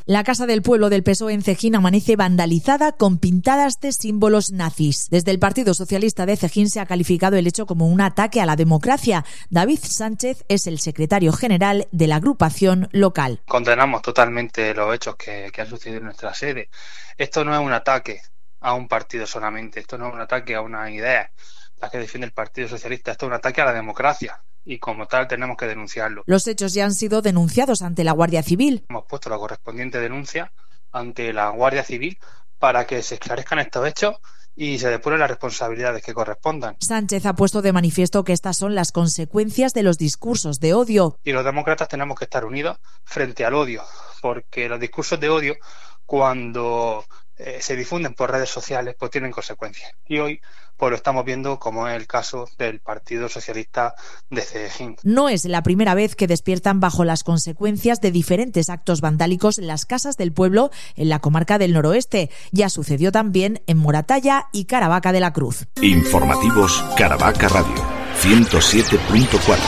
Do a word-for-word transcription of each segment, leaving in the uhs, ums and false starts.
La Casa del Pueblo del P S O E en Cejín amanece vandalizada con pintadas de símbolos nazis. Desde el Partido Socialista de Cejín se ha calificado el hecho como un ataque a la democracia. David Sánchez es el secretario general de la agrupación local. Condenamos totalmente los hechos que, que han sucedido en nuestra sede. Esto no es un ataque a un partido solamente, esto no es un ataque a una idea, la que defiende el Partido Socialista, esto es un ataque a la democracia. Y como tal tenemos que denunciarlo. Los hechos ya han sido denunciados ante la Guardia Civil. Hemos puesto la correspondiente denuncia ante la Guardia Civil para que se esclarezcan estos hechos y se depuren las responsabilidades que correspondan. Sánchez ha puesto de manifiesto que estas son las consecuencias de los discursos de odio. Y los demócratas tenemos que estar unidos frente al odio, porque los discursos de odio, cuando eh, se difunden por redes sociales, pues tienen consecuencias. Y hoy pues lo estamos viendo, como es el caso del Partido Socialista de Cejín. No es la primera vez que despiertan bajo las consecuencias de diferentes actos vandálicos las casas del pueblo en la comarca del noroeste. Ya sucedió también en Moratalla y Caravaca de la Cruz. Informativos Caravaca Radio, ciento siete punto cuatro.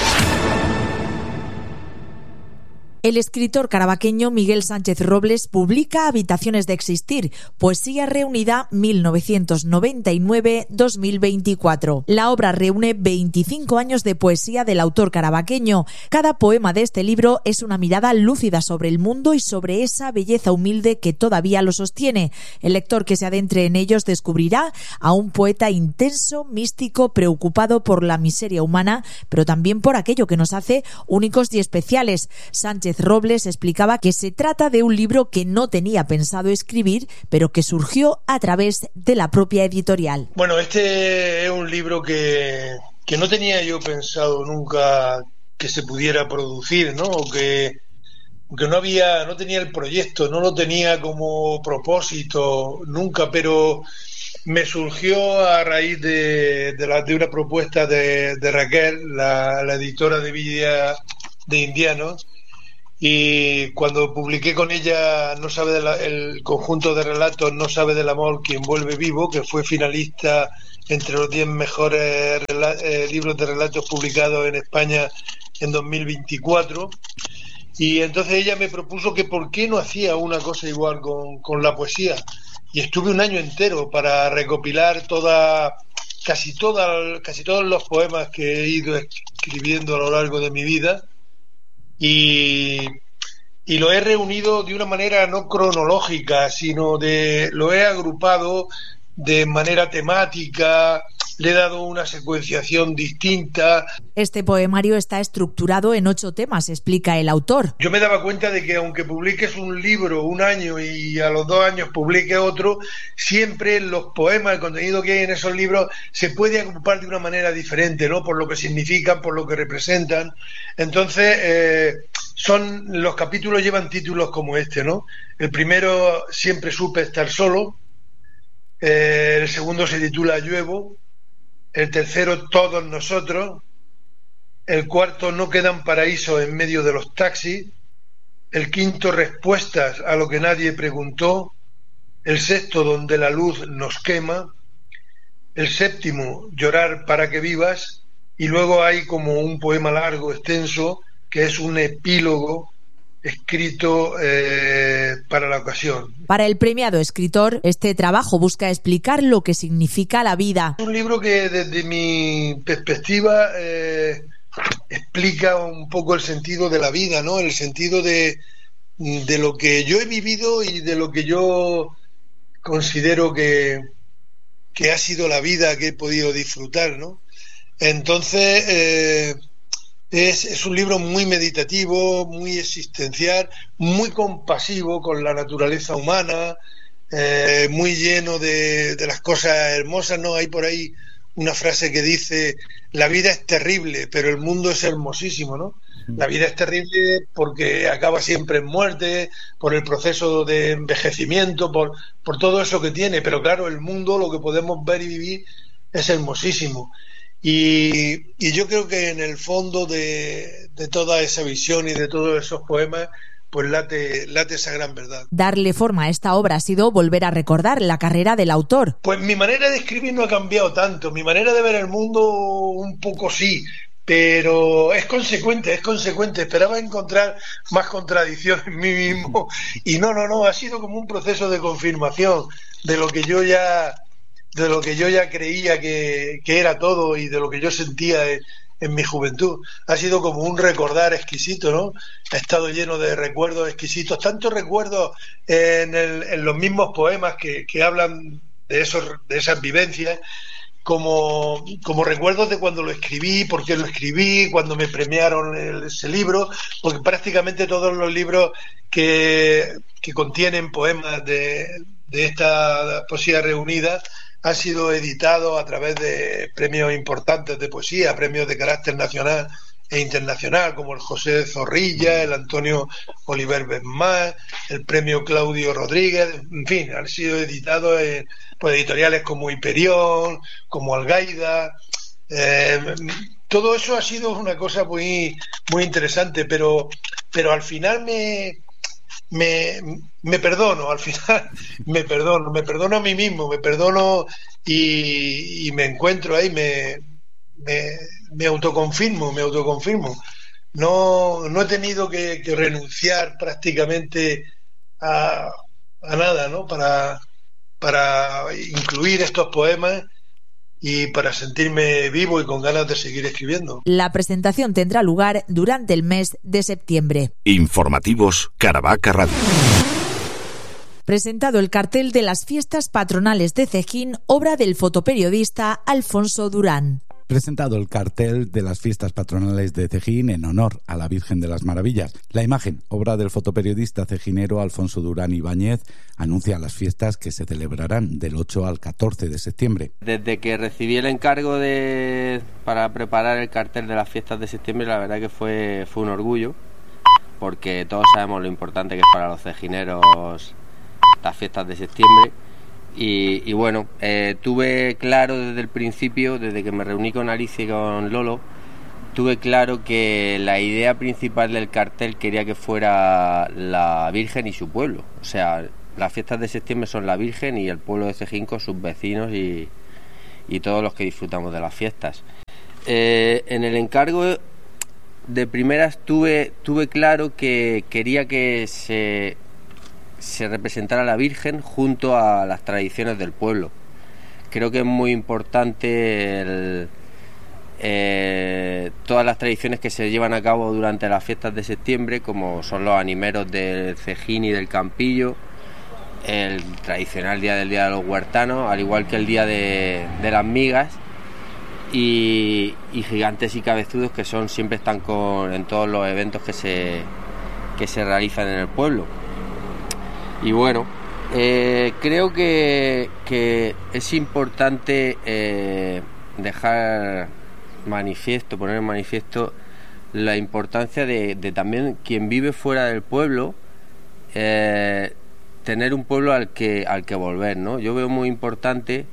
El escritor caravaqueño Miguel Sánchez Robles publica Habitaciones de existir, poesía reunida mil novecientos noventa y nueve a dos mil veinticuatro. La obra reúne veinticinco años de poesía del autor caravaqueño. Cada poema de este libro es una mirada lúcida sobre el mundo y sobre esa belleza humilde que todavía lo sostiene. El lector que se adentre en ellos descubrirá a un poeta intenso, místico, preocupado por la miseria humana, pero también por aquello que nos hace únicos y especiales. Sánchez Robles explicaba que se trata de un libro que no tenía pensado escribir, pero que surgió a través de la propia editorial. Bueno, este es un libro que, que no tenía yo pensado nunca que se pudiera producir, ¿no? O que, que no había, no tenía el proyecto, no lo tenía como propósito nunca, pero me surgió a raíz de, de, la, de una propuesta de, de Raquel, la, la editora de Villa de Indianos. Y cuando publiqué con ella No sabe de la, el conjunto de relatos No sabe del amor quien vuelve vivo, que fue finalista entre los diez mejores rela, eh, libros de relatos publicados en España en dos mil veinticuatro, y entonces ella me propuso que por qué no hacía una cosa igual con, con la poesía, y estuve un año entero para recopilar toda casi toda, casi todos los poemas que he ido escribiendo a lo largo de mi vida. Y, y lo he reunido de una manera no cronológica, sino de lo he agrupado de manera temática, le he dado una secuenciación distinta. Este poemario está estructurado en ocho temas, explica el autor. Yo me daba cuenta de que aunque publiques un libro un año y a los dos años publiques otro, siempre los poemas, el contenido que hay en esos libros se puede agrupar de una manera diferente, ¿no? Por lo que significan, por lo que representan. Entonces, eh, son los capítulos llevan títulos como este, ¿no? El primero, Siempre supe estar solo. Eh, el segundo se titula Lluevo. El tercero, Todos nosotros. El cuarto, No quedan paraísos en medio de los taxis. El quinto, Respuestas a lo que nadie preguntó. El sexto, Donde la luz nos quema. El séptimo, Llorar para que vivas. Y luego hay como un poema largo, extenso, que es un epílogo escrito eh, para la ocasión. Para el premiado escritor, este trabajo busca explicar lo que significa la vida. Es un libro que desde mi perspectiva eh, explica un poco el sentido de la vida, ¿no? El sentido de, de lo que yo he vivido y de lo que yo considero que, que ha sido la vida que he podido disfrutar, ¿no? Entonces, eh, Es, es un libro muy meditativo, muy existencial, muy compasivo con la naturaleza humana, eh, muy lleno de, de las cosas hermosas, ¿no? Hay por ahí una frase que dice: la vida es terrible, pero el mundo es hermosísimo, ¿no? La vida es terrible porque acaba siempre en muerte, por el proceso de envejecimiento, por, por todo eso que tiene, pero claro, el mundo, lo que podemos ver y vivir, es hermosísimo. Y, y yo creo que en el fondo de, de toda esa visión y de todos esos poemas, pues late, late esa gran verdad. Darle forma a esta obra ha sido volver a recordar la carrera del autor. Pues mi manera de escribir no ha cambiado tanto, mi manera de ver el mundo un poco sí, pero es consecuente, es consecuente. Esperaba encontrar más contradicción en mí mismo y no, no, no, ha sido como un proceso de confirmación de lo que yo ya, de lo que yo ya creía que, que era todo y de lo que yo sentía en, en mi juventud. Ha sido como un recordar exquisito, ¿no? Ha estado lleno de recuerdos exquisitos, tantos recuerdos en, el, en los mismos poemas que, que hablan de esos, de esas vivencias, como, como recuerdos de cuando lo escribí, por qué lo escribí, cuando me premiaron el, ese libro, porque prácticamente todos los libros que, que contienen poemas de, de esta poesía reunida han sido editados a través de premios importantes de poesía, premios de carácter nacional e internacional, como el José Zorrilla, el Antonio Oliver Benmar, el premio Claudio Rodríguez, en fin, han sido editados en pues, editoriales como Hiperión, como Algaida. Eh, todo eso ha sido una cosa muy, muy interesante, pero, pero al final me, me, me perdono, al final me perdono, me perdono a mí mismo, me perdono y, y me encuentro ahí, me, me, me autoconfirmo, me autoconfirmo. No, no he tenido que, que renunciar prácticamente a, a nada, ¿no? Para, para incluir estos poemas y para sentirme vivo y con ganas de seguir escribiendo. La presentación tendrá lugar durante el mes de septiembre. Informativos Caravaca Radio. Presentado el cartel de las fiestas patronales de Cejín, obra del fotoperiodista Alfonso Durán. Presentado el cartel de las fiestas patronales de Cejín en honor a la Virgen de las Maravillas. La imagen, obra del fotoperiodista cejinero Alfonso Durán Ibáñez, anuncia las fiestas que se celebrarán del ocho al catorce de septiembre. Desde que recibí el encargo de para preparar el cartel de las fiestas de septiembre, la verdad que fue, fue un orgullo, porque todos sabemos lo importante que es para los cejineros las fiestas de septiembre. Y, y bueno, eh, tuve claro desde el principio, desde que me reuní con Alicia y con Lolo, tuve claro que la idea principal del cartel quería que fuera la Virgen y su pueblo. O sea, las fiestas de septiembre son la Virgen y el pueblo de Cejín con sus vecinos y, y todos los que disfrutamos de las fiestas. Eh, en el encargo de primeras tuve, tuve claro que quería que se... se representara a la Virgen junto a las tradiciones del pueblo. Creo que es muy importante el, eh, todas las tradiciones que se llevan a cabo durante las fiestas de septiembre, como son los animeros del Cejín y del Campillo, el tradicional día del Día de los Huertanos, al igual que el día de, de las migas, y, y gigantes y cabezudos, que son siempre están con, en todos los eventos que se, que se realizan en el pueblo. Y bueno, eh, creo que, que es importante eh, dejar manifiesto, poner en manifiesto la importancia de, de también quien vive fuera del pueblo, eh, tener un pueblo al que, al que volver, ¿no? Yo veo muy importante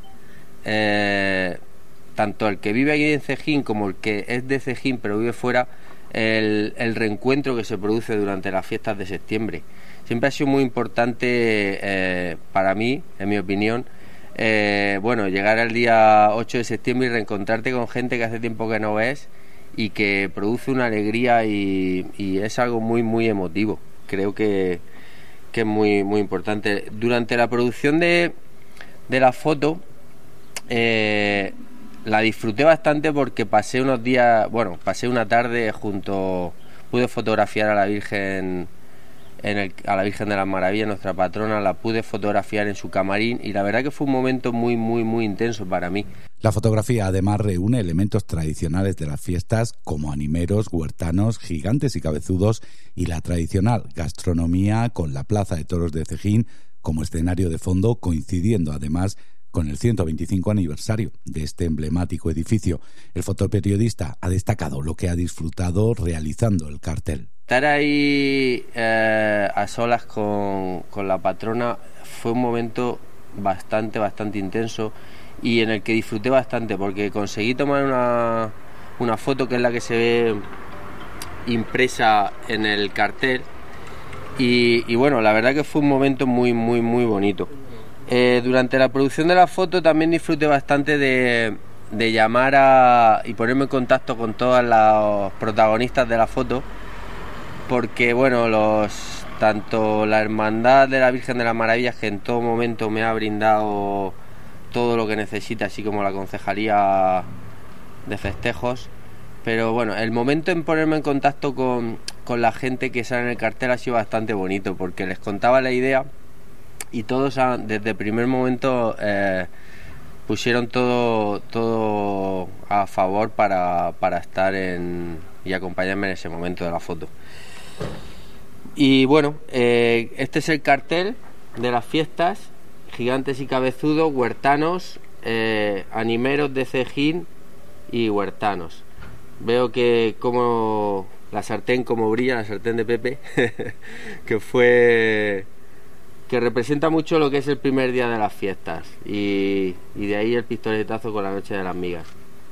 eh, tanto el que vive aquí en Cejín como el que es de Cejín pero vive fuera, el, el reencuentro que se produce durante las fiestas de septiembre. Siempre ha sido muy importante eh, para mí, en mi opinión, eh, bueno, llegar al día ocho de septiembre y reencontrarte con gente que hace tiempo que no ves y que produce una alegría y, y es algo muy, muy emotivo. Creo que, que es muy, muy importante. Durante la producción de, de la foto, eh, la disfruté bastante porque pasé unos días, bueno, pasé una tarde junto, pude fotografiar a la Virgen... En el, a la Virgen de las Maravillas, nuestra patrona, la pude fotografiar en su camarín y la verdad que fue un momento muy, muy, muy intenso para mí. La fotografía además reúne elementos tradicionales de las fiestas como animeros, huertanos, gigantes y cabezudos y la tradicional gastronomía con la Plaza de Toros de Cejín como escenario de fondo, coincidiendo además con el ciento veinticinco aniversario de este emblemático edificio. El fotoperiodista ha destacado lo que ha disfrutado realizando el cartel. Estar ahí eh, a solas con, con la patrona fue un momento bastante, bastante intenso y en el que disfruté bastante porque conseguí tomar una, una foto que es la que se ve impresa en el cartel y, y bueno, la verdad que fue un momento muy, muy, muy bonito. Eh, durante la producción de la foto también disfruté bastante de, de llamar a y ponerme en contacto con todos los protagonistas de la foto, porque bueno, los tanto la Hermandad de la Virgen de las Maravillas, que en todo momento me ha brindado todo lo que necesita, así como la Concejalía de Festejos, pero bueno, el momento en ponerme en contacto con, con la gente que sale en el cartel ha sido bastante bonito, porque les contaba la idea y todos han, desde el primer momento eh, pusieron todo todo a favor para, para estar en y acompañarme en ese momento de la foto. Y bueno, eh, este es el cartel de las fiestas: Gigantes y Cabezudos, Huertanos, eh, Animeros de Cejín y Huertanos. Veo que como la sartén como brilla, la sartén de Pepe, que fue que representa mucho lo que es el primer día de las fiestas, y, y de ahí el pistoletazo con la noche de las migas.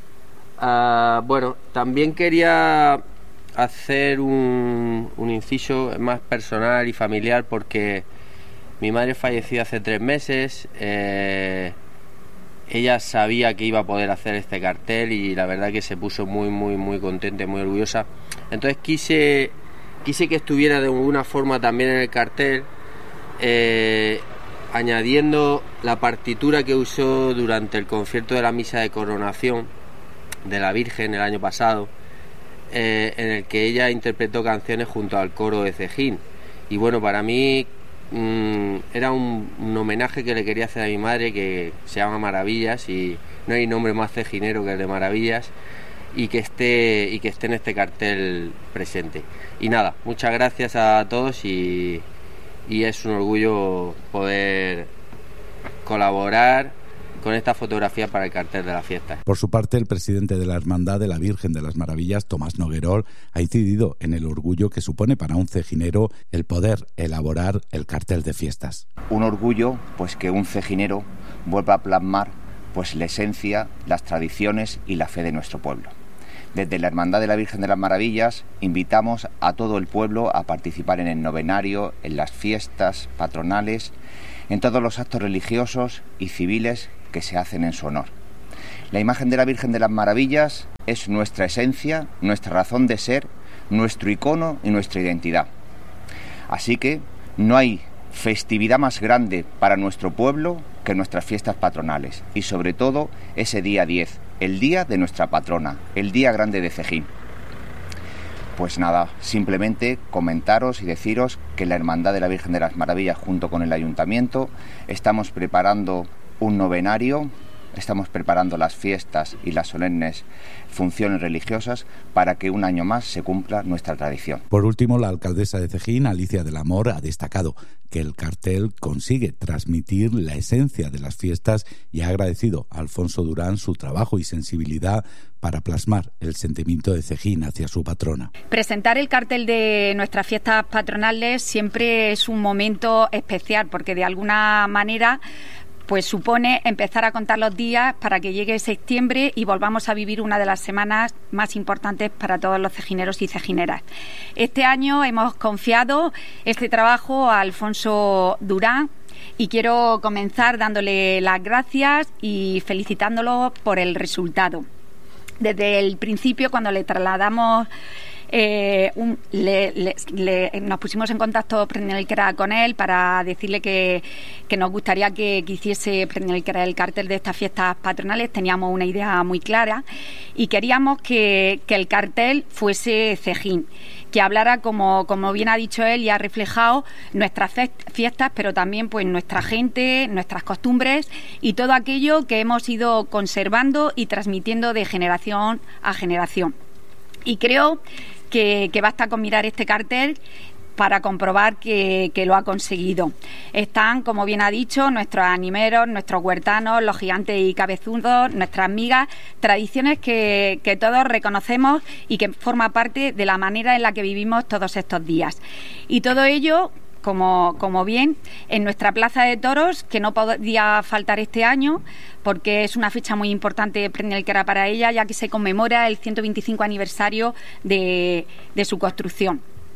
Uh, bueno, también quería hacer un, un inciso más personal y familiar, porque mi madre falleció hace tres meses. Eh, ella sabía que iba a poder hacer este cartel y la verdad que se puso muy muy muy contenta y muy orgullosa. Entonces quise quise que estuviera de alguna forma también en el cartel, eh, añadiendo la partitura que usó durante el concierto de la misa de coronación de la Virgen el año pasado, eh, en el que ella interpretó canciones junto al coro de Cejín. Y bueno, para mí mmm, era un, un homenaje que le quería hacer a mi madre, que se llama Maravillas, y no hay nombre más cejinero que el de Maravillas, y que esté y que esté en este cartel presente. Y nada, muchas gracias a todos, y, y es un orgullo poder colaborar con esta fotografía para el cartel de la fiesta. Por su parte, el presidente de la Hermandad de la Virgen de las Maravillas, Tomás Noguerol, ha incidido en el orgullo que supone para un cejinero el poder elaborar el cartel de fiestas. Un orgullo, pues, que un cejinero vuelva a plasmar, pues, la esencia, las tradiciones y la fe de nuestro pueblo. Desde la Hermandad de la Virgen de las Maravillas invitamos a todo el pueblo a participar en el novenario, en las fiestas patronales, en todos los actos religiosos y civiles que se hacen en su honor. La imagen de la Virgen de las Maravillas es nuestra esencia, nuestra razón de ser, nuestro icono y nuestra identidad. Así que no hay festividad más grande para nuestro pueblo que nuestras fiestas patronales, y sobre todo ese día diez, el día de nuestra patrona, el día grande de Cejín. Pues nada, simplemente comentaros y deciros que la Hermandad de la Virgen de las Maravillas, junto con el Ayuntamiento, estamos preparando un novenario, estamos preparando las fiestas y las solemnes funciones religiosas para que un año más se cumpla nuestra tradición. Por último, la alcaldesa de Cejín, Alicia del Amor, ha destacado que el cartel consigue transmitir la esencia de las fiestas y ha agradecido a Alfonso Durán su trabajo y sensibilidad para plasmar el sentimiento de Cejín hacia su patrona. Presentar el cartel de nuestras fiestas patronales siempre es un momento especial, porque de alguna manera pues supone empezar a contar los días para que llegue septiembre y volvamos a vivir una de las semanas más importantes para todos los cejineros y cejineras. Este año hemos confiado este trabajo a Alfonso Durán y quiero comenzar dándole las gracias y felicitándolo por el resultado. Desde el principio, cuando le trasladamos Eh, un, le, le, le, nos pusimos en contacto Prendelquera con él para decirle que, que nos gustaría que, que hiciese Prendelquera el cartel de estas fiestas patronales. Teníamos una idea muy clara y queríamos que, que el cartel fuese Cejín, que hablara, como, como bien ha dicho él y ha reflejado, nuestras fiestas, pero también pues nuestra gente, nuestras costumbres y todo aquello que hemos ido conservando y transmitiendo de generación a generación. Y creo que, que basta con mirar este cartel para comprobar que, que lo ha conseguido. Están, como bien ha dicho, nuestros animeros, nuestros huertanos, los gigantes y cabezudos, nuestras migas, tradiciones que, que todos reconocemos y que forma parte de la manera en la que vivimos todos estos días. Y todo ello, Como, como bien, en nuestra Plaza de Toros, que no podía faltar este año, porque es una fecha muy importante para ella, ya que se conmemora el ciento veinticinco aniversario de, de su construcción.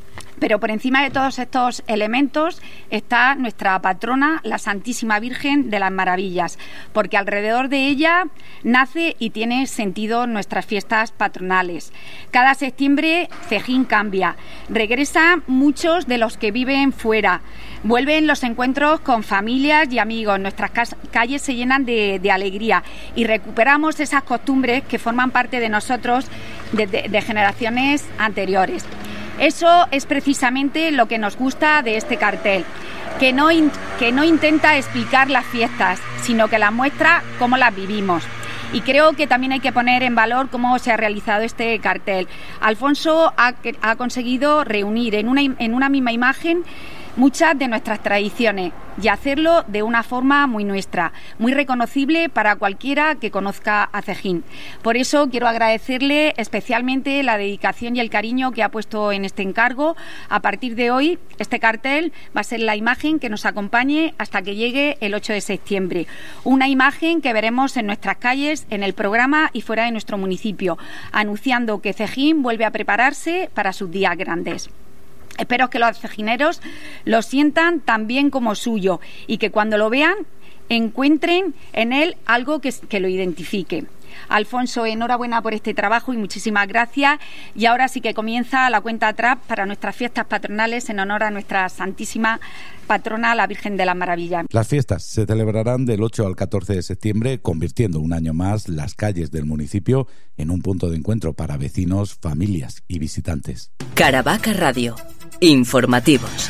Pero por encima de todos estos elementos está nuestra patrona, la Santísima Virgen de las Maravillas, porque alrededor de ella nace y tiene sentido nuestras fiestas patronales. Cada septiembre Cejín cambia, regresan muchos de los que viven fuera, vuelven los encuentros con familias y amigos, nuestras calles se llenan de, de alegría y recuperamos esas costumbres que forman parte de nosotros de, de, de generaciones anteriores. Eso es precisamente lo que nos gusta de este cartel, que no, in, que no intenta explicar las fiestas, sino que las muestra cómo las vivimos. Y creo que también hay que poner en valor cómo se ha realizado este cartel. Alfonso ha, ha conseguido reunir en una, en una misma imagen muchas de nuestras tradiciones y hacerlo de una forma muy nuestra, muy reconocible para cualquiera que conozca a Cejín. Por eso quiero agradecerle especialmente la dedicación y el cariño que ha puesto en este encargo. A partir de hoy, este cartel va a ser la imagen que nos acompañe hasta que llegue el ocho de septiembre. Una imagen que veremos en nuestras calles, en el programa y fuera de nuestro municipio, anunciando que Cejín vuelve a prepararse para sus días grandes. Espero que los cejineros lo sientan tan bien como suyo y que cuando lo vean encuentren en él algo que, que lo identifique. Alfonso, enhorabuena por este trabajo y muchísimas gracias. Y ahora sí que comienza la cuenta atrás para nuestras fiestas patronales en honor a nuestra Santísima Patrona, la Virgen de las Maravillas. Las fiestas se celebrarán del ocho al catorce de septiembre, convirtiendo un año más las calles del municipio en un punto de encuentro para vecinos, familias y visitantes. Caravaca Radio. Informativos.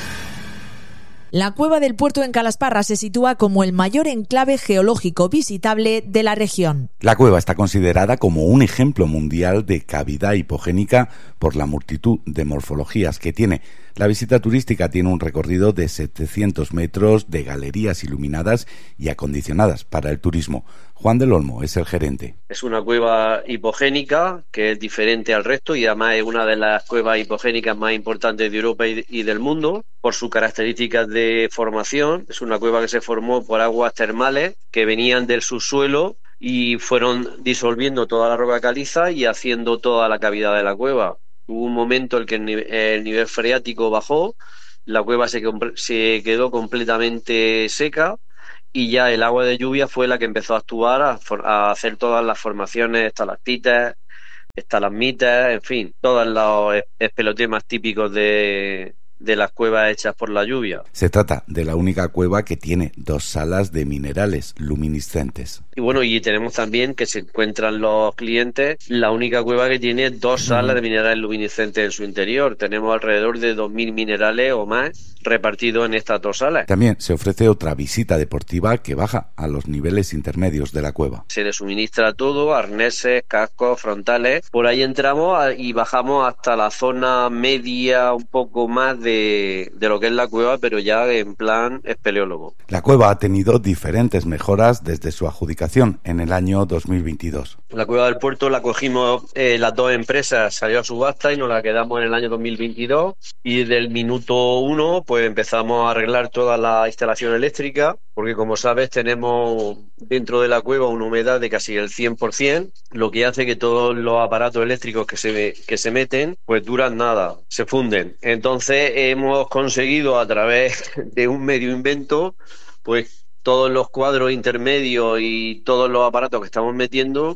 La Cueva del Puerto en Calasparra se sitúa como el mayor enclave geológico visitable de la región. La cueva está considerada como un ejemplo mundial de cavidad hipogénica por la multitud de morfologías que tiene. La visita turística tiene un recorrido de setecientos metros de galerías iluminadas y acondicionadas para el turismo. Juan del Olmo es el gerente. Es una cueva hipogénica que es diferente al resto y además es una de las cuevas hipogénicas más importantes de Europa y del mundo por sus características de formación. Es una cueva que se formó por aguas termales que venían del subsuelo y fueron disolviendo toda la roca caliza y haciendo toda la cavidad de la cueva. Hubo un momento en que el nivel, el nivel freático bajó, la cueva se, se quedó completamente seca y ya el agua de lluvia fue la que empezó a actuar, a, a hacer todas las formaciones, estalactitas, estalagmitas, en fin, todos los espelotemas típicos de, de las cuevas hechas por la lluvia. Se trata de la única cueva que tiene dos salas de minerales luminiscentes. Y bueno, y tenemos también que se encuentran los clientes, la única cueva que tiene dos salas de minerales luminiscentes en su interior. Tenemos alrededor de dos mil minerales o más repartidos en estas dos salas. También se ofrece otra visita deportiva que baja a los niveles intermedios de la cueva. Se le suministra todo, arneses, cascos, frontales. Por ahí entramos y bajamos hasta la zona media, un poco más de, de lo que es la cueva, pero ya en plan espeleólogo. La cueva ha tenido diferentes mejoras desde su adjudicación en el año dos mil veintidós. La cueva del puerto la cogimos eh, las dos empresas, salió a subasta y nos la quedamos en el año dos mil veintidós y desde el minuto uno pues empezamos a arreglar toda la instalación eléctrica porque como sabes tenemos dentro de la cueva una humedad de casi el cien por ciento, lo que hace que todos los aparatos eléctricos que se, que se meten pues duran nada, se funden. Entonces hemos conseguido a través de un medio invento pues todos los cuadros intermedios y todos los aparatos que estamos metiendo,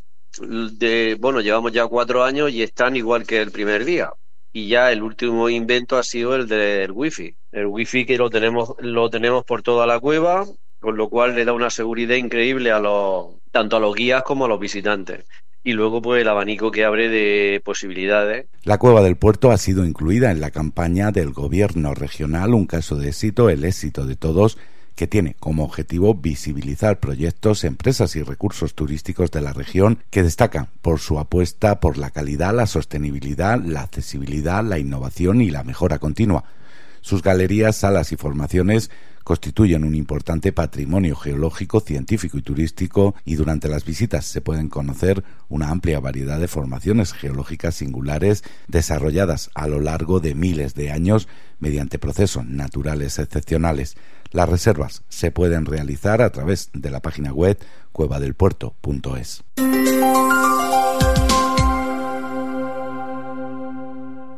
de, bueno, llevamos ya cuatro años y están igual que el primer día. Y ya el último invento ha sido el del wifi. El wifi que lo tenemos, lo tenemos por toda la cueva, con lo cual le da una seguridad increíble a los, tanto a los guías como a los visitantes. Y luego pues el abanico que abre de posibilidades. La Cueva del Puerto ha sido incluida en la campaña del Gobierno regional Un caso de éxito, el éxito de todos, que tiene como objetivo visibilizar proyectos, empresas y recursos turísticos de la región que destacan por su apuesta por la calidad, la sostenibilidad, la accesibilidad, la innovación y la mejora continua. Sus galerías, salas y formaciones constituyen un importante patrimonio geológico, científico y turístico y durante las visitas se pueden conocer una amplia variedad de formaciones geológicas singulares desarrolladas a lo largo de miles de años mediante procesos naturales excepcionales. Las reservas se pueden realizar a través de la página web cueva del puerto punto es.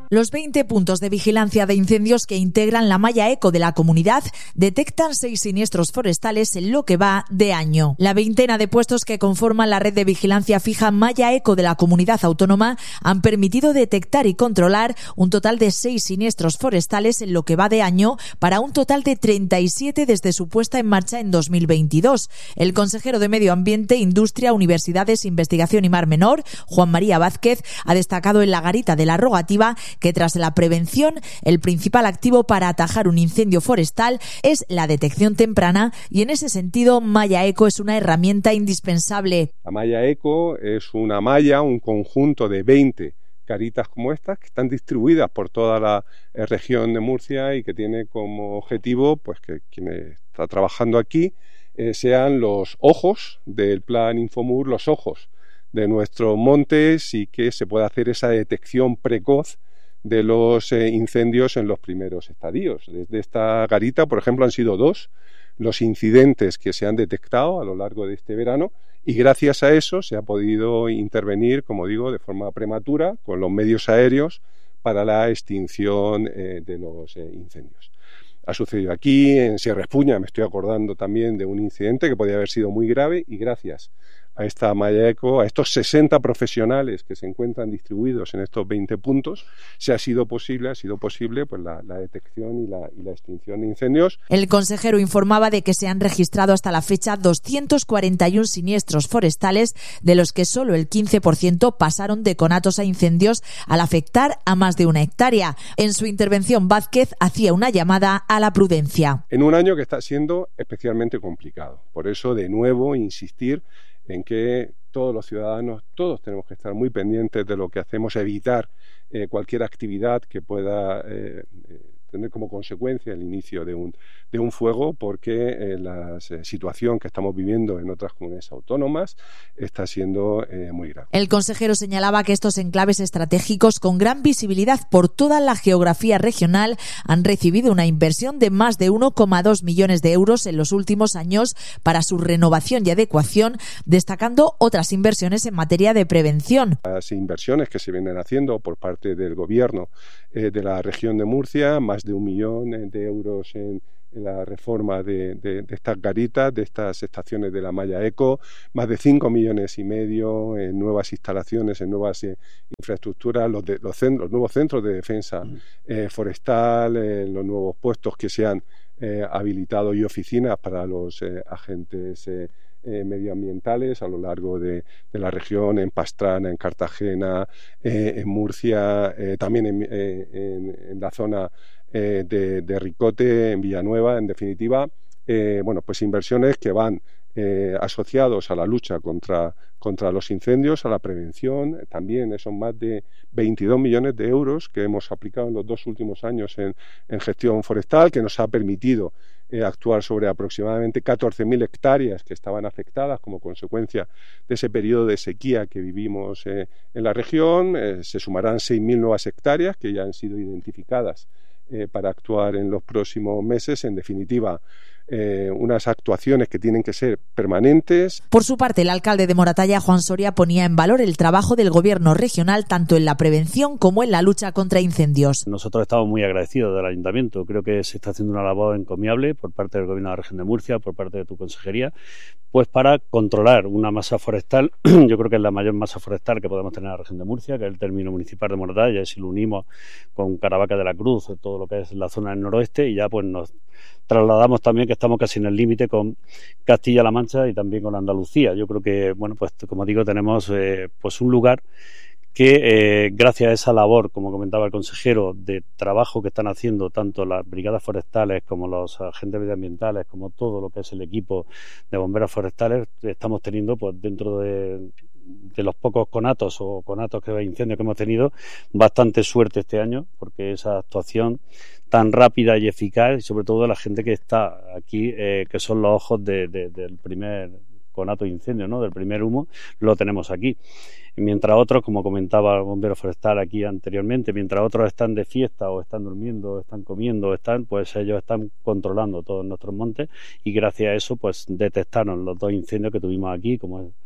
Los veinte puntos de vigilancia de incendios que integran la malla eco de la comunidad detectan seis siniestros forestales en lo que va de año. La veintena de puestos que conforman la red de vigilancia fija malla eco de la comunidad autónoma han permitido detectar y controlar un total de seis siniestros forestales en lo que va de año, para un total de treinta y siete desde su puesta en marcha en dos mil veintidós. El consejero de Medio Ambiente, Industria, Universidades, Investigación y Mar Menor, Juan María Vázquez, ha destacado en la garita de la rogativa que tras la prevención, el principal activo para atajar un incendio forestal es la detección temprana, y en ese sentido malla eco es una herramienta indispensable. La malla eco es una malla, un conjunto de veinte caritas como estas que están distribuidas por toda la eh, región de Murcia y que tiene como objetivo pues que quien está trabajando aquí eh, sean los ojos del plan Infomur, los ojos de nuestros montes, y que se pueda hacer esa detección precoz de los eh, incendios en los primeros estadios. Desde esta garita, por ejemplo, han sido dos los incidentes que se han detectado a lo largo de este verano, y gracias a eso se ha podido intervenir, como digo, de forma prematura con los medios aéreos para la extinción eh, de los eh, incendios. Ha sucedido aquí, en Sierra Espuña, me estoy acordando también de un incidente que podía haber sido muy grave, y gracias a esta malla eco, a estos sesenta profesionales que se encuentran distribuidos en estos veinte puntos, se ha sido posible, ha sido posible pues la, la detección y la, y la extinción de incendios. El consejero informaba de que se han registrado hasta la fecha doscientos cuarenta y uno siniestros forestales, de los que solo el quince por ciento pasaron de conatos a incendios, al afectar a más de una hectárea. En su intervención, Vázquez hacía una llamada a la prudencia. En un año que está siendo especialmente complicado. Por eso, de nuevo, insistir en que todos los ciudadanos, todos tenemos que estar muy pendientes de lo que hacemos, evitar eh, cualquier actividad que pueda eh, tener como consecuencia el inicio de un, de un fuego, porque eh, la eh, situación que estamos viviendo en otras comunidades autónomas está siendo eh, muy grave. El consejero señalaba que estos enclaves estratégicos, con gran visibilidad por toda la geografía regional, han recibido una inversión de más de uno coma dos millones de euros en los últimos años para su renovación y adecuación, destacando otras inversiones en materia de prevención. Las inversiones que se vienen haciendo por parte del Gobierno eh, de la región de Murcia, más de un millón de euros en, en la reforma de, de, de estas garitas, de estas estaciones de la malla eco, más de cinco millones y medio en nuevas instalaciones, en nuevas eh, infraestructuras, los, de, los, centros, los nuevos centros de defensa eh, forestal, eh, los nuevos puestos que se han eh, habilitado y oficinas para los eh, agentes eh, Eh, medioambientales a lo largo de, de la región, en Pastrana, en Cartagena, eh, en Murcia, eh, también en, eh, en, en la zona eh, de, de Ricote, en Villanueva. En definitiva, eh, bueno, pues inversiones que van eh, asociados a la lucha contra, contra los incendios, a la prevención. También son más de veintidós millones de euros que hemos aplicado en los dos últimos años en, en gestión forestal, que nos ha permitido Eh, actuar sobre aproximadamente catorce mil hectáreas que estaban afectadas como consecuencia de ese periodo de sequía que vivimos eh, en la región. Eh, se sumarán seis mil nuevas hectáreas que ya han sido identificadas eh, para actuar en los próximos meses. En definitiva, Eh, unas actuaciones que tienen que ser permanentes. Por su parte, el alcalde de Moratalla, Juan Soria, ponía en valor el trabajo del gobierno regional tanto en la prevención como en la lucha contra incendios. Nosotros estamos muy agradecidos del ayuntamiento. Creo que se está haciendo una labor encomiable por parte del gobierno de la región de Murcia, por parte de tu consejería, pues para controlar una masa forestal. Yo creo que es la mayor masa forestal que podemos tener en la región de Murcia, que es el término municipal de Moratalla, y si lo unimos con Caravaca de la Cruz, todo lo que es la zona del noroeste, y ya pues nos trasladamos también que estamos casi en el límite con Castilla-La Mancha y también con Andalucía. Yo creo que, bueno, pues como digo, tenemos eh, pues un lugar que eh, gracias a esa labor, como comentaba el consejero, de trabajo que están haciendo tanto las brigadas forestales como los agentes medioambientales, como todo lo que es el equipo de bomberos forestales, estamos teniendo pues dentro de de los pocos conatos o conatos que incendios que hemos tenido, bastante suerte este año, porque esa actuación tan rápida y eficaz, y sobre todo de la gente que está aquí, eh, que son los ojos de, de, del primer conato de incendio, ¿no? Del primer humo, lo tenemos aquí. Mientras otros, como comentaba el bombero forestal aquí anteriormente, mientras otros están de fiesta o están durmiendo, o están comiendo, o están, pues ellos están controlando todos nuestros montes, y gracias a eso pues detectaron los dos incendios que tuvimos aquí, como es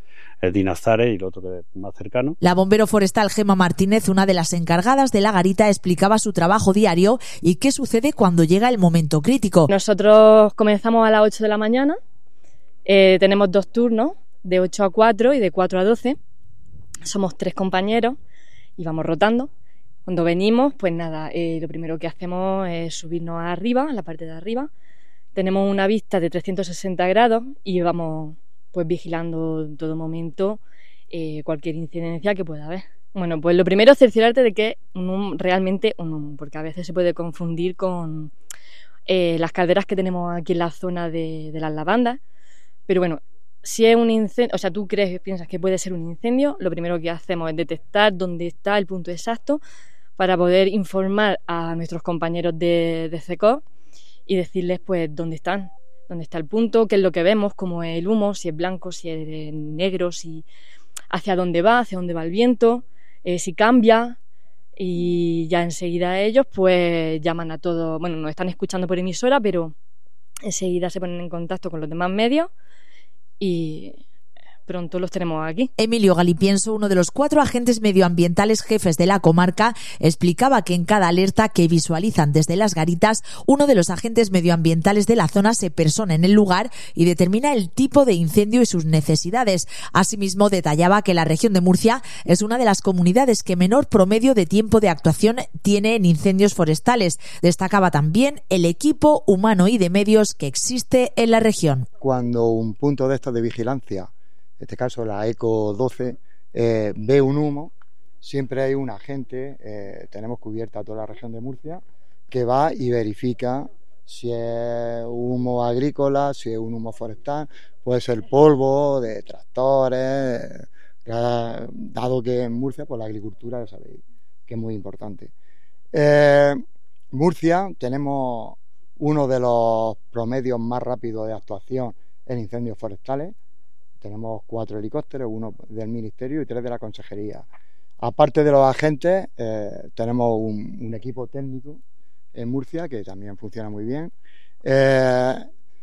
el Dinazares y el otro que es más cercano. La bombero forestal Gemma Martínez, una de las encargadas de la garita, explicaba su trabajo diario y qué sucede cuando llega el momento crítico. Nosotros comenzamos a las ocho de la mañana, eh, tenemos dos turnos, de ocho a cuatro y de cuatro a doce. Somos tres compañeros y vamos rotando. Cuando venimos, pues nada, eh, lo primero que hacemos es subirnos arriba, en la parte de arriba. Tenemos una vista de trescientos sesenta grados y vamos pues vigilando en todo momento eh, cualquier incidencia que pueda haber. Bueno, pues lo primero es cerciorarte de que es un humo, realmente un humo, porque a veces se puede confundir con eh, las calderas que tenemos aquí en la zona de, de las lavandas. Pero bueno, si es un incendio, o sea, tú crees, piensas que puede ser un incendio, lo primero que hacemos es detectar dónde está el punto exacto para poder informar a nuestros compañeros de, de C E C O y decirles pues dónde están, dónde está el punto, qué es lo que vemos, cómo es el humo, si es blanco, si es negro, si hacia dónde va, hacia dónde va el viento, eh, si cambia, y ya enseguida ellos pues llaman a todos, bueno, nos están escuchando por emisora, pero enseguida se ponen en contacto con los demás medios y pronto los tenemos aquí. Emilio Galipienso, uno de los cuatro agentes medioambientales jefes de la comarca, explicaba que en cada alerta que visualizan desde las garitas, uno de los agentes medioambientales de la zona se persona en el lugar y determina el tipo de incendio y sus necesidades. Asimismo, detallaba que la región de Murcia es una de las comunidades que menor promedio de tiempo de actuación tiene en incendios forestales. Destacaba también el equipo humano y de medios que existe en la región. Cuando un punto de estos de vigilancia, en este caso la ECO doce, eh, ve un humo, siempre hay un agente, eh, tenemos cubierta toda la región de Murcia, que va y verifica si es humo agrícola, si es un humo forestal, puede ser polvo de tractores, eh, dado que en Murcia pues la agricultura ya sabéis que es muy importante. Eh, Murcia tenemos uno de los promedios más rápidos de actuación en incendios forestales. Tenemos cuatro helicópteros, uno del Ministerio y tres de la Consejería. Aparte de los agentes, eh, tenemos un, un equipo técnico en Murcia que también funciona muy bien. Eh,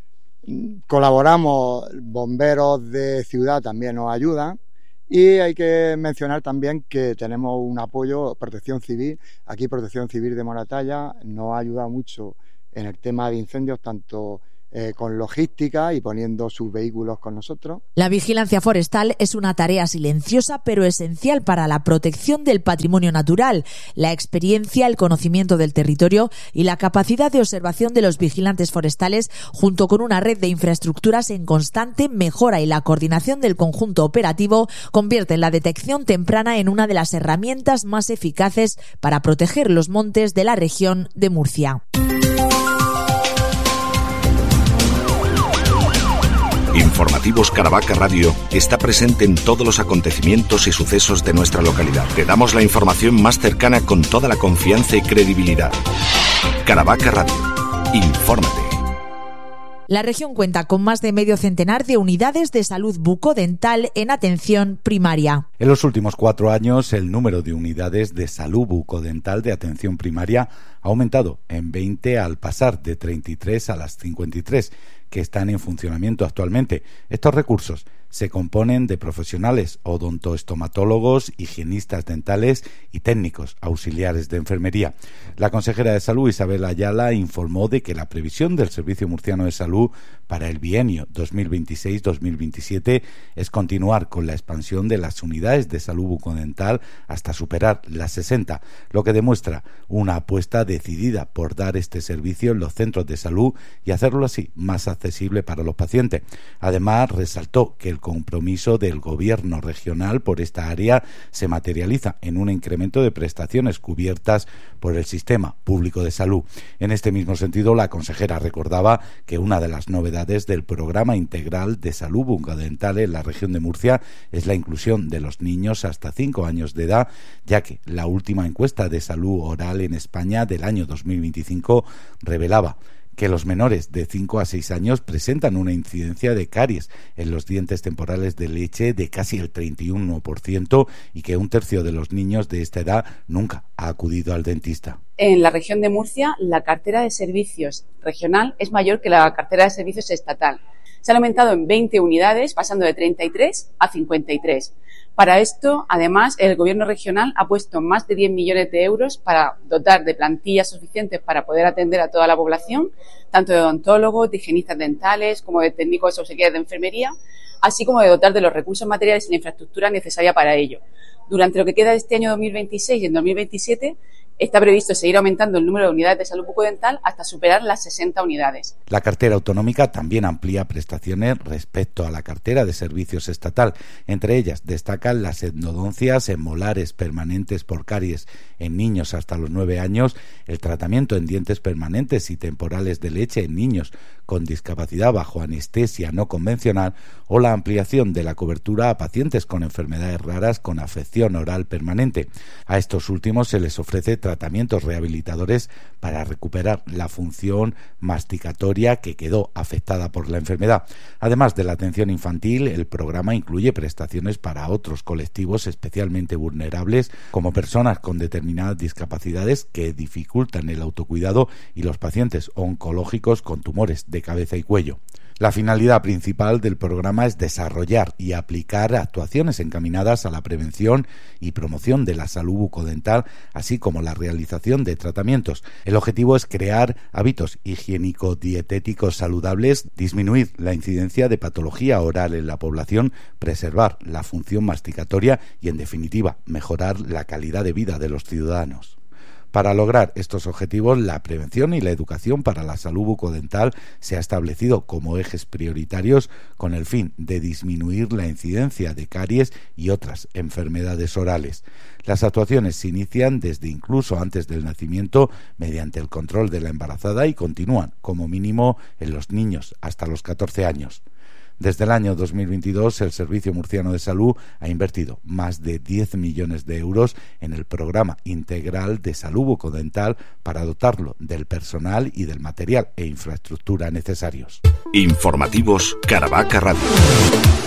colaboramos, bomberos de ciudad también nos ayudan. Y hay que mencionar también que tenemos un apoyo, Protección Civil. Aquí Protección Civil de Moratalla nos ha ayudado mucho en el tema de incendios, tanto Eh, con logística y poniendo sus vehículos con nosotros. La vigilancia forestal es una tarea silenciosa pero esencial para la protección del patrimonio natural. La experiencia, el conocimiento del territorio y la capacidad de observación de los vigilantes forestales, junto con una red de infraestructuras en constante mejora y la coordinación del conjunto operativo, convierten la detección temprana en una de las herramientas más eficaces para proteger los montes de la región de Murcia. Informativos Caravaca Radio está presente en todos los acontecimientos y sucesos de nuestra localidad. Te damos la información más cercana con toda la confianza y credibilidad. Caravaca Radio. Infórmate. La región cuenta con más de medio centenar de unidades de salud bucodental en atención primaria. En los últimos cuatro años, el número de unidades de salud bucodental de atención primaria ha aumentado en veinte al pasar de treinta y tres a las cincuenta y tres que están en funcionamiento actualmente. Estos recursos se componen de profesionales odontoestomatólogos, higienistas dentales y técnicos auxiliares de enfermería. La consejera de Salud, Isabel Ayala, informó de que la previsión del Servicio Murciano de Salud para el bienio dos mil veintiséis dos mil veintisiete es continuar con la expansión de las unidades de salud bucodental hasta superar las sesenta, lo que demuestra una apuesta decidida por dar este servicio en los centros de salud y hacerlo así más accesible para los pacientes. Además, resaltó que el compromiso del gobierno regional por esta área se materializa en un incremento de prestaciones cubiertas por el sistema público de salud. En este mismo sentido, la consejera recordaba que una de las novedades del programa integral de salud bucodental en la región de Murcia es la inclusión de los niños hasta cinco años de edad, ya que la última encuesta de salud oral en España del año dos mil veinticinco revelaba que los menores de cinco a seis años presentan una incidencia de caries en los dientes temporales de leche de casi el treinta y uno por ciento y que un tercio de los niños de esta edad nunca ha acudido al dentista. En la región de Murcia, la cartera de servicios regional es mayor que la cartera de servicios estatal. se han aumentado en veinte unidades, pasando de treinta y tres a cincuenta y tres. Para esto, además, el Gobierno regional ha puesto más de diez millones de euros para dotar de plantillas suficientes para poder atender a toda la población, tanto de odontólogos, de higienistas dentales, como de técnicos auxiliares de enfermería, así como de dotar de los recursos materiales y la infraestructura necesaria para ello. Durante lo que queda de este año dos mil veintiséis y en dos mil veintisiete, está previsto seguir aumentando el número de unidades de salud bucodental hasta superar las sesenta unidades. La cartera autonómica también amplía prestaciones respecto a la cartera de servicios estatal. Entre ellas destacan las endodoncias en molares permanentes por caries en niños hasta los nueve años, el tratamiento en dientes permanentes y temporales de leche en niños con discapacidad bajo anestesia no convencional o la ampliación de la cobertura a pacientes con enfermedades raras con afección oral permanente. A estos últimos se les ofrece tratamientos rehabilitadores para recuperar la función masticatoria que quedó afectada por la enfermedad. Además de la atención infantil, el programa incluye prestaciones para otros colectivos especialmente vulnerables, como personas con determinadas discapacidades que dificultan el autocuidado y los pacientes oncológicos con tumores de cabeza y cuello. La finalidad principal del programa es desarrollar y aplicar actuaciones encaminadas a la prevención y promoción de la salud bucodental, así como la realización de tratamientos. El objetivo es crear hábitos higiénico-dietéticos saludables, disminuir la incidencia de patología oral en la población, preservar la función masticatoria y, en definitiva, mejorar la calidad de vida de los ciudadanos. Para lograr estos objetivos, la prevención y la educación para la salud bucodental se ha establecido como ejes prioritarios con el fin de disminuir la incidencia de caries y otras enfermedades orales. Las actuaciones se inician desde incluso antes del nacimiento mediante el control de la embarazada y continúan como mínimo en los niños hasta los catorce años. Desde el año dos mil veintidós, el Servicio Murciano de Salud ha invertido más de diez millones de euros en el programa integral de salud bucodental para dotarlo del personal y del material e infraestructura necesarios. Informativos Caravaca Radio.